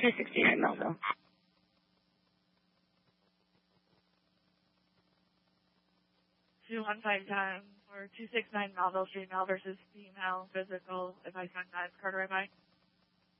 269 Melville. 215 time for 269 Melville Street, male versus female, physical. If I send that, Carter, am I?